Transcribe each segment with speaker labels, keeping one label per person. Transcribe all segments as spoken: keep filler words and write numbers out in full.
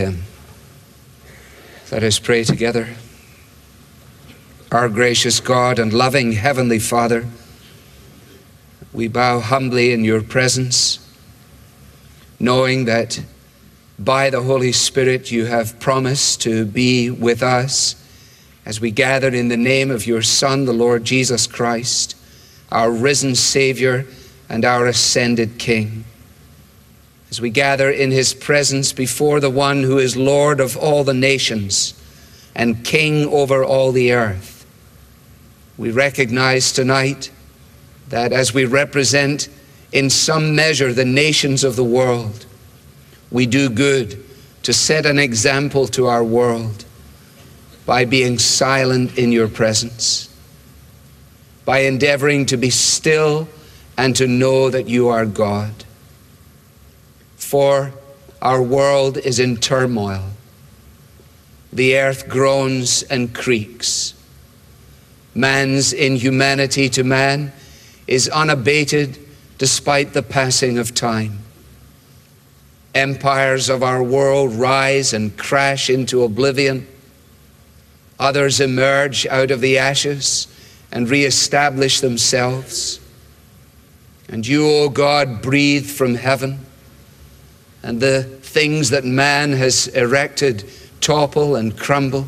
Speaker 1: Him. Let us pray together. Our gracious God and loving Heavenly Father, we bow humbly in your presence, knowing that by the Holy Spirit you have promised to be with us as we gather in the name of your Son, the Lord Jesus Christ, our risen Savior and our ascended King. As we gather in his presence before the one who is Lord of all the nations and King over all the earth, we recognize tonight that as we represent in some measure the nations of the world, we do good to set an example to our world by being silent in your presence, by endeavoring to be still and to know that you are God. For our world is in turmoil. The earth groans and creaks. Man's inhumanity to man is unabated despite the passing of time. Empires of our world rise and crash into oblivion. Others emerge out of the ashes and reestablish themselves. And you, O God, breathe from heaven, and the things that man has erected topple and crumble.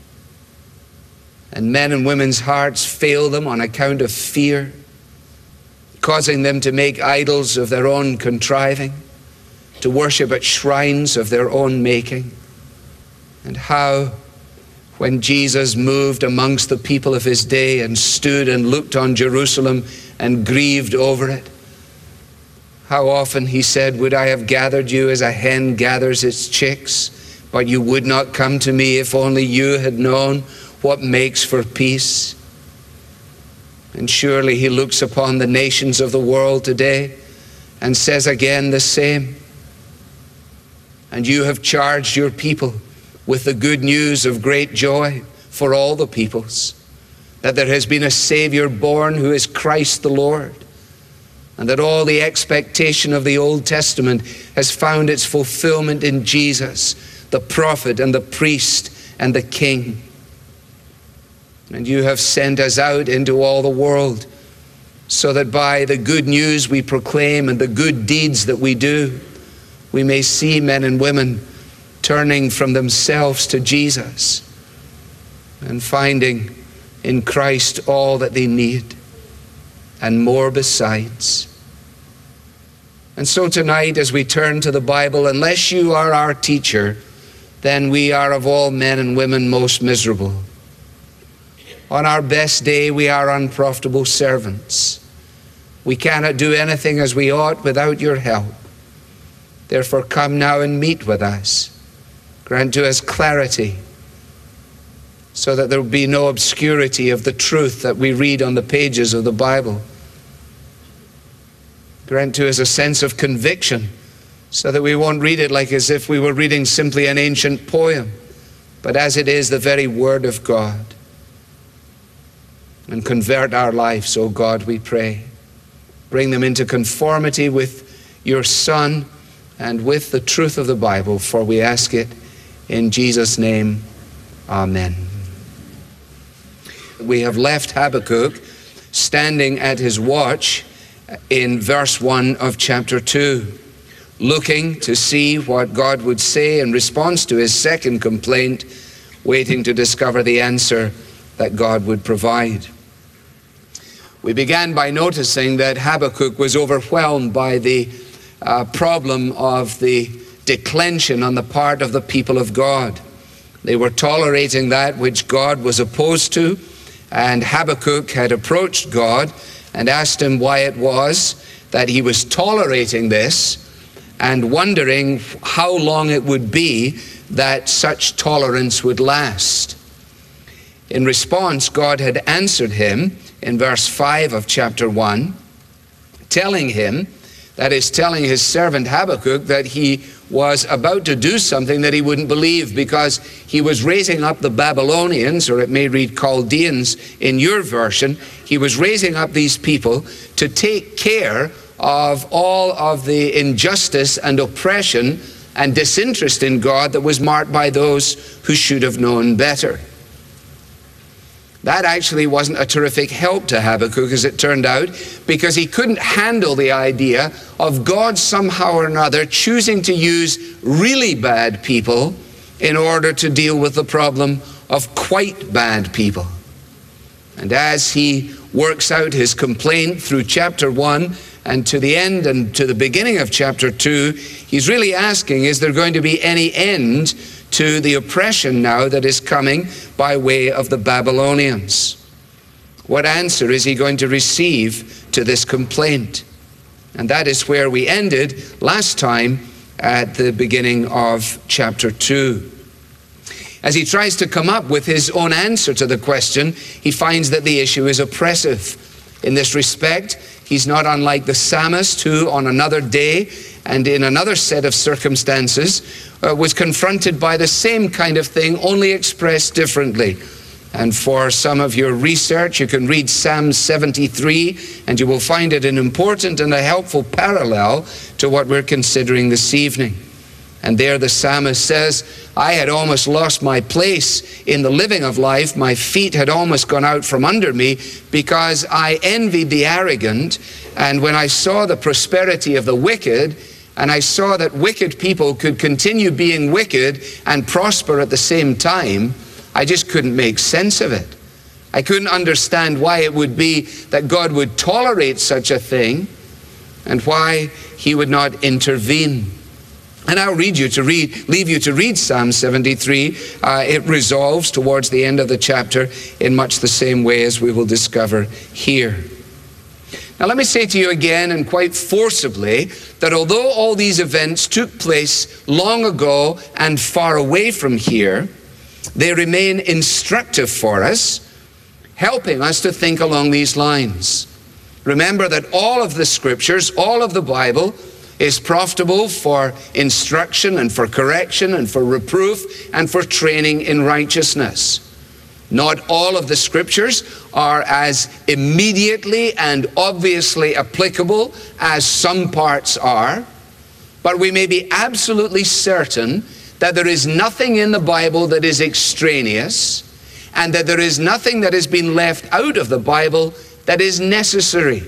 Speaker 1: And men and women's hearts fail them on account of fear, causing them to make idols of their own contriving, to worship at shrines of their own making. And how, when Jesus moved amongst the people of his day and stood and looked on Jerusalem and grieved over it, how often he said, "Would I have gathered you as a hen gathers its chicks, but you would not come to me. If only you had known what makes for peace." And surely he looks upon the nations of the world today and says again the same. And you have charged your people with the good news of great joy for all the peoples, that there has been a Savior born who is Christ the Lord, and that all the expectation of the Old Testament has found its fulfillment in Jesus, the prophet and the priest and the king. And you have sent us out into all the world so that by the good news we proclaim and the good deeds that we do, we may see men and women turning from themselves to Jesus and finding in Christ all that they need and more besides. And so tonight, as we turn to the Bible, unless you are our teacher, then we are of all men and women most miserable. On our best day, we are unprofitable servants. We cannot do anything as we ought without your help. Therefore, come now and meet with us. Grant to us clarity, so that there will be no obscurity of the truth that we read on the pages of the Bible. Grant to us a sense of conviction, so that we won't read it like as if we were reading simply an ancient poem, but as it is the very Word of God. And convert our lives, O God, we pray. Bring them into conformity with your Son and with the truth of the Bible, for we ask it in Jesus' name. Amen. We have left Habakkuk standing at his watch in verse one of chapter two, looking to see what God would say in response to his second complaint, waiting to discover the answer that God would provide. We began by noticing that Habakkuk was overwhelmed by the uh, problem of the declension on the part of the people of God. They were tolerating that which God was opposed to, and Habakkuk had approached God and asked him why it was that he was tolerating this, and wondering how long it would be that such tolerance would last. In response, God had answered him in verse five of chapter one, telling him, that is, telling his servant Habakkuk, that he was about to do something that he wouldn't believe, because he was raising up the Babylonians, or it may read Chaldeans in your version. He was raising up these people to take care of all of the injustice and oppression and disinterest in God that was marked by those who should have known better. That actually wasn't a terrific help to Habakkuk, as it turned out, because he couldn't handle the idea of God somehow or another choosing to use really bad people in order to deal with the problem of quite bad people. And as he works out his complaint through chapter one and to the end and to the beginning of chapter two, he's really asking, is there going to be any end to the oppression now that is coming by way of the Babylonians? What answer is he going to receive to this complaint? And that is where we ended last time at the beginning of chapter two. As he tries to come up with his own answer to the question, he finds that the issue is oppressive. In this respect, he's not unlike the psalmist who on another day and in another set of circumstances uh, was confronted by the same kind of thing, only expressed differently. And for some of your research, you can read Psalm seventy-three, and you will find it an important and a helpful parallel to what we're considering this evening. And there the psalmist says, I had almost lost my place in the living of life. My feet had almost gone out from under me because I envied the arrogant. And when I saw the prosperity of the wicked, and I saw that wicked people could continue being wicked and prosper at the same time, I just couldn't make sense of it. I couldn't understand why it would be that God would tolerate such a thing and why he would not intervene. And I'll read you to read, leave you to read Psalm seventy-three. Uh, it resolves towards the end of the chapter in much the same way as we will discover here. Now let me say to you again, and quite forcibly, that although all these events took place long ago and far away from here, they remain instructive for us, helping us to think along these lines. Remember that all of the scriptures, all of the Bible, is profitable for instruction and for correction and for reproof and for training in righteousness. Not all of the scriptures are as immediately and obviously applicable as some parts are, but we may be absolutely certain that there is nothing in the Bible that is extraneous, and that there is nothing that has been left out of the Bible that is necessary.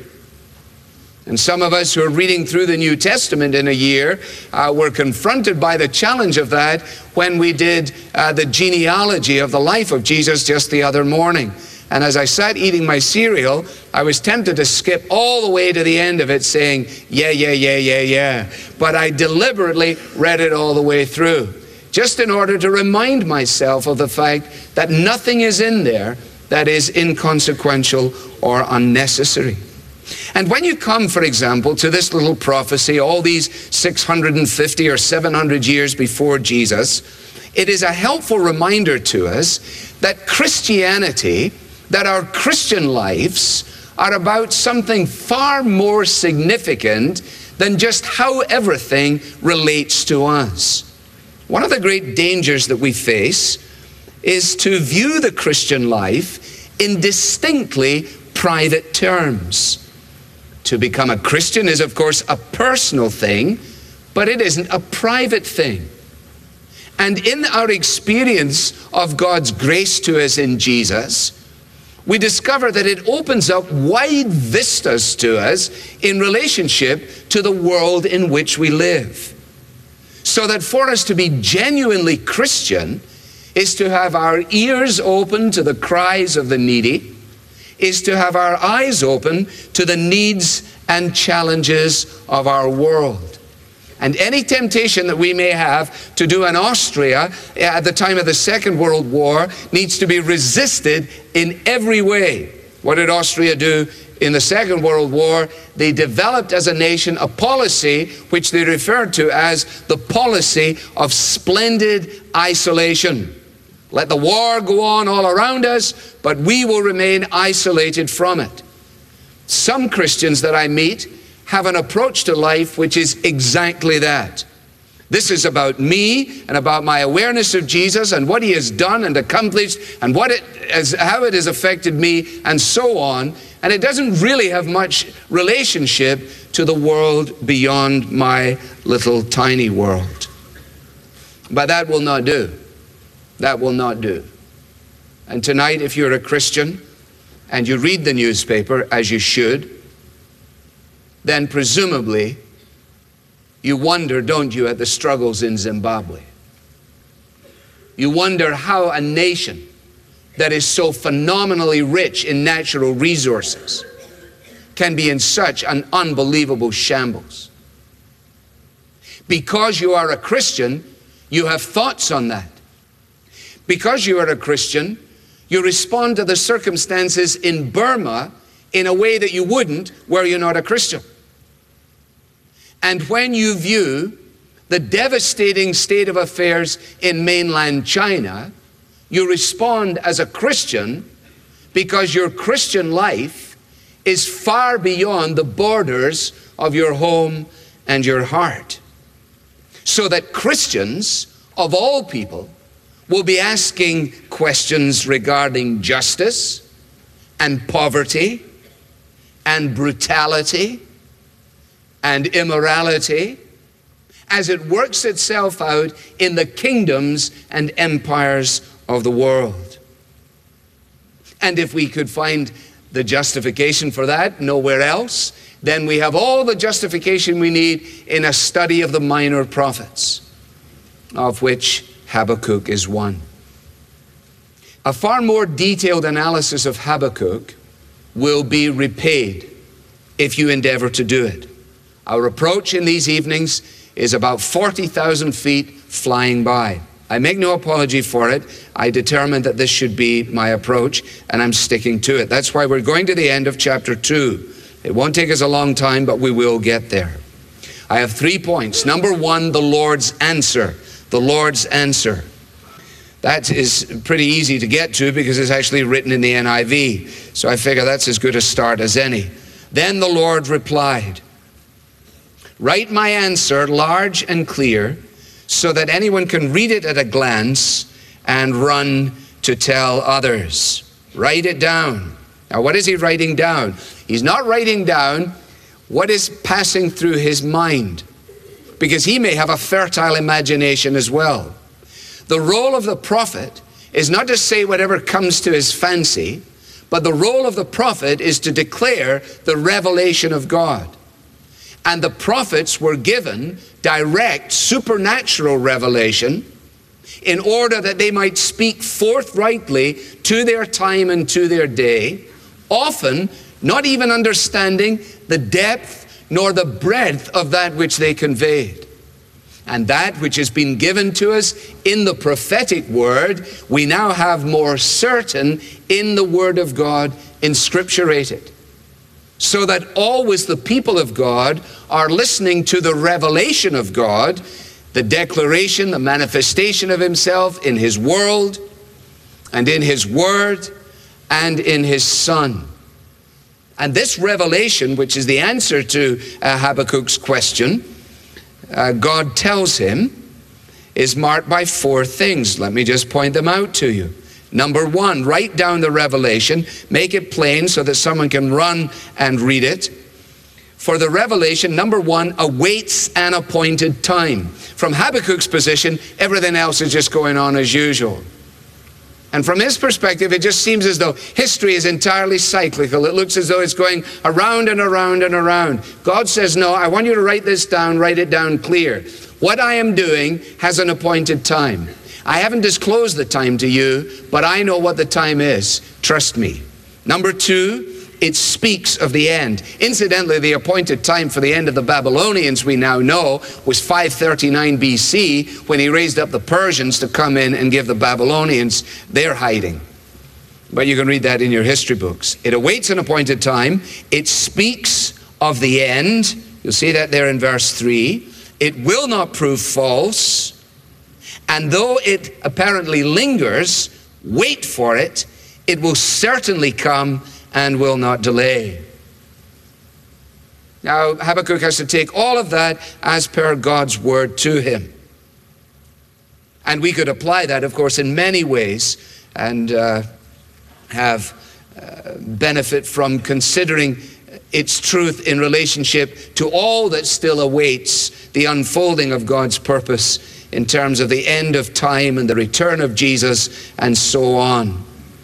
Speaker 1: And some of us who are reading through the New Testament in a year uh, were confronted by the challenge of that when we did uh, the genealogy of the life of Jesus just the other morning. And as I sat eating my cereal, I was tempted to skip all the way to the end of it saying, yeah, yeah, yeah, yeah, yeah. But I deliberately read it all the way through, just in order to remind myself of the fact that nothing is in there that is inconsequential or unnecessary. And when you come, for example, to this little prophecy, all these six hundred fifty or seven hundred years before Jesus, it is a helpful reminder to us that Christianity, that our Christian lives are about something far more significant than just how everything relates to us. One of the great dangers that we face is to view the Christian life in distinctly private terms. To become a Christian is, of course, a personal thing, but it isn't a private thing. And in our experience of God's grace to us in Jesus, we discover that it opens up wide vistas to us in relationship to the world in which we live. So that for us to be genuinely Christian is to have our ears open to the cries of the needy, is to have our eyes open to the needs and challenges of our world. And any temptation that we may have to do in Austria at the time of the Second World War needs to be resisted in every way. What did Austria do in the Second World War? They developed as a nation a policy which they referred to as the policy of splendid isolation. Let the war go on all around us, but we will remain isolated from it. Some Christians that I meet have an approach to life which is exactly that. This is about me and about my awareness of Jesus and what he has done and accomplished and what it has, how it has affected me and so on. And it doesn't really have much relationship to the world beyond my little tiny world. But that will not do. That will not do. And tonight, if you're a Christian and you read the newspaper, as you should, then presumably you wonder, don't you, at the struggles in Zimbabwe. You wonder how a nation that is so phenomenally rich in natural resources can be in such an unbelievable shambles. Because you are a Christian, you have thoughts on that. Because you are a Christian, you respond to the circumstances in Burma in a way that you wouldn't were you not a Christian. And when you view the devastating state of affairs in mainland China, you respond as a Christian because your Christian life is far beyond the borders of your home and your heart. So that Christians of all people will be asking questions regarding justice and poverty and brutality and immorality as it works itself out in the kingdoms and empires of the world. And if we could find the justification for that nowhere else, then we have all the justification we need in a study of the minor prophets, of which Habakkuk is one. A far more detailed analysis of Habakkuk will be repaid if you endeavor to do it. Our approach in these evenings is about forty thousand feet flying by. I make no apology for it. I determined that this should be my approach, and I'm sticking to it. That's why we're going to the end of chapter two. It won't take us a long time, but we will get there. I have three points. Number one, the Lord's answer. The Lord's answer. That is pretty easy to get to because it's actually written in the N I V. So I figure that's as good a start as any. Then the Lord replied, "Write my answer large and clear so that anyone can read it at a glance and run to tell others." Write it down. Now, what is he writing down? He's not writing down what is passing through his mind, because he may have a fertile imagination as well. The role of the prophet is not to say whatever comes to his fancy, but the role of the prophet is to declare the revelation of God. And the prophets were given direct supernatural revelation in order that they might speak forthrightly to their time and to their day, often not even understanding the depth nor the breadth of that which they conveyed. And that which has been given to us in the prophetic word, we now have more certain in the word of God inscripturated. So that always the people of God are listening to the revelation of God, the declaration, the manifestation of himself in his world and in his word and in his Son. And this revelation, which is the answer to uh, Habakkuk's question, uh, God tells him, is marked by four things. Let me just point them out to you. Number one, write down the revelation, make it plain so that someone can run and read it. For the revelation, number one, awaits an appointed time. From Habakkuk's position, everything else is just going on as usual. And from his perspective, it just seems as though history is entirely cyclical. It looks as though it's going around and around and around. God says, no, I want you to write this down, write it down clear. What I am doing has an appointed time. I haven't disclosed the time to you, but I know what the time is. Trust me. Number two, it speaks of the end. Incidentally, the appointed time for the end of the Babylonians, we now know, was five thirty-nine B C, when he raised up the Persians to come in and give the Babylonians their hiding. But you can read that in your history books. It awaits an appointed time. It speaks of the end. You'll see that there in verse three. It will not prove false. And though it apparently lingers, wait for it. It will certainly come and will not delay. Now, Habakkuk has to take all of that as per God's word to him. And we could apply that, of course, in many ways and uh, have uh, benefit from considering its truth in relationship to all that still awaits the unfolding of God's purpose in terms of the end of time and the return of Jesus and so on.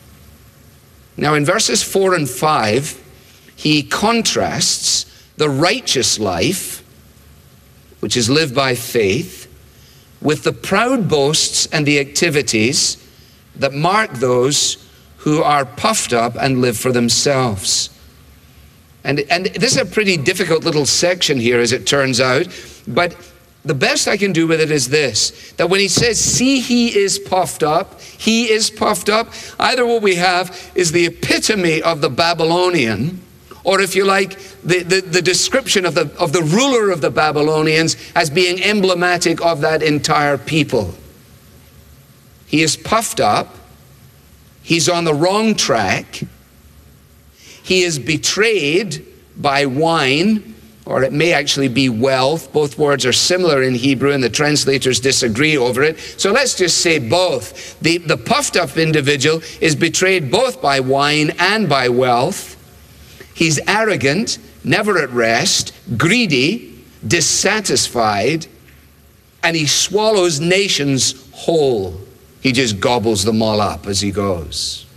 Speaker 1: Now in verses four and five, he contrasts the righteous life, which is lived by faith, with the proud boasts and the activities that mark those who are puffed up and live for themselves. And, and this is a pretty difficult little section here, as it turns out, but the best I can do with it is this, that when he says, see, he is puffed up, he is puffed up, either what we have is the epitome of the Babylonian, or if you like, the, the, the description of the, of the ruler of the Babylonians as being emblematic of that entire people. He is puffed up, he's on the wrong track, he is betrayed by wine, or it may actually be wealth. Both words are similar in Hebrew and the translators disagree over it. So let's just say both. The, the puffed up individual is betrayed both by wine and by wealth. He's arrogant, never at rest, greedy, dissatisfied, and he swallows nations whole. He just gobbles them all up as he goes.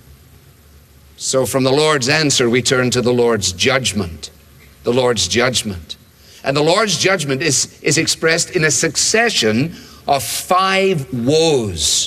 Speaker 1: So from the Lord's answer, we turn to the Lord's judgment. The Lord's judgment. And the Lord's judgment is, is expressed in a succession of five woes.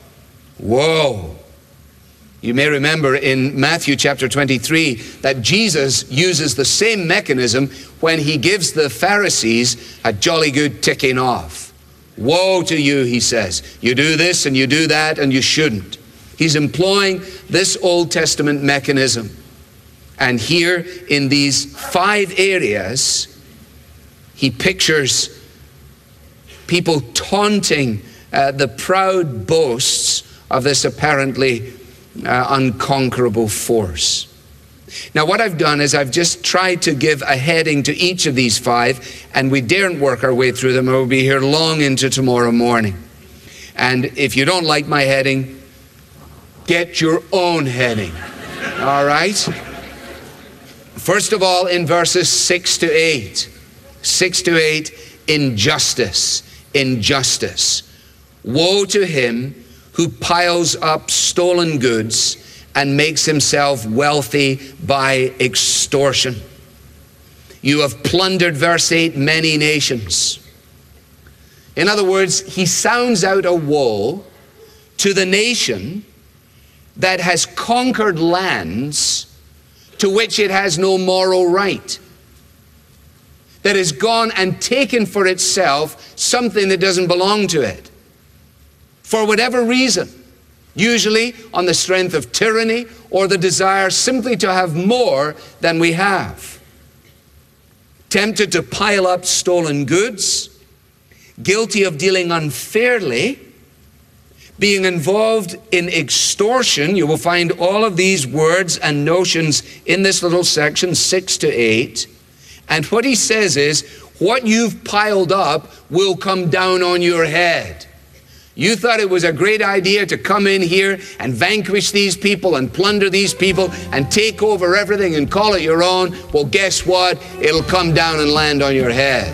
Speaker 1: Woe. You may remember in Matthew chapter twenty-three that Jesus uses the same mechanism when he gives the Pharisees a jolly good ticking off. Woe to you, he says. You do this and you do that and you shouldn't. He's employing this Old Testament mechanism. And here in these five areas, he pictures people taunting uh, the proud boasts of this apparently uh, unconquerable force. Now what I've done is I've just tried to give a heading to each of these five, and we daren't work our way through them, or we'll be here long into tomorrow morning. And if you don't like my heading, get your own heading, all right? First of all, in verses six to eight, six to eight, injustice, injustice. Woe to him who piles up stolen goods and makes himself wealthy by extortion. You have plundered, verse eight, many nations. In other words, he sounds out a woe to the nation that has conquered lands to which it has no moral right, that has gone and taken for itself something that doesn't belong to it, for whatever reason, usually on the strength of tyranny or the desire simply to have more than we have. Tempted to pile up stolen goods, guilty of dealing unfairly, being involved in extortion. You will find all of these words and notions in this little section, six to eight. And what he says is, what you've piled up will come down on your head. You thought it was a great idea to come in here and vanquish these people and plunder these people and take over everything and call it your own. Well, guess what? It'll come down and land on your head.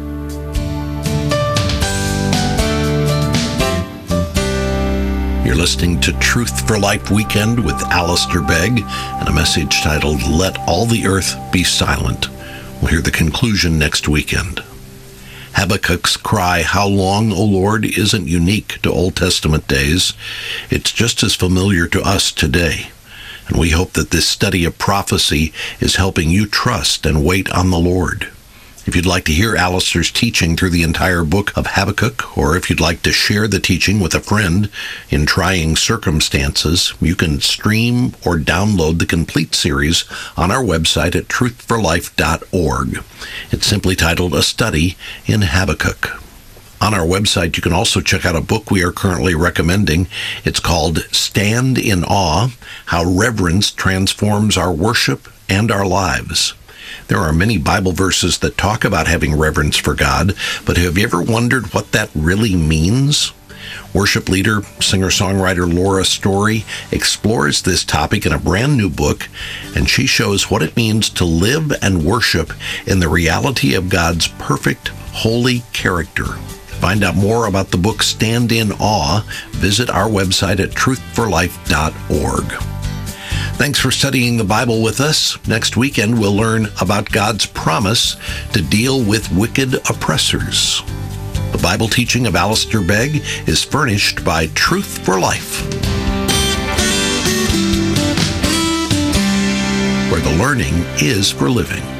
Speaker 2: You're listening to Truth for Life Weekend with Alistair Begg and a message titled, Let All the Earth Be Silent. We'll hear the conclusion next weekend. Habakkuk's cry, "How long, O Lord?" isn't unique to Old Testament days. It's just as familiar to us today. And we hope that this study of prophecy is helping you trust and wait on the Lord. If you'd like to hear Alistair's teaching through the entire book of Habakkuk, or if you'd like to share the teaching with a friend in trying circumstances, you can stream or download the complete series on our website at truth for life dot org. It's simply titled A Study in Habakkuk. On our website, you can also check out a book we are currently recommending. It's called Stand in Awe: How Reverence Transforms Our Worship and Our Lives. There are many Bible verses that talk about having reverence for God, but have you ever wondered what that really means? Worship leader, singer-songwriter Laura Story explores this topic in a brand new book, and she shows what it means to live and worship in the reality of God's perfect, holy character. find out more about the book Stand in Awe, visit our website at truth for life dot org. Thanks for studying the Bible with us. Next weekend, we'll learn about God's promise to deal with wicked oppressors. The Bible teaching of Alistair Begg is furnished by Truth for Life, where the learning is for living.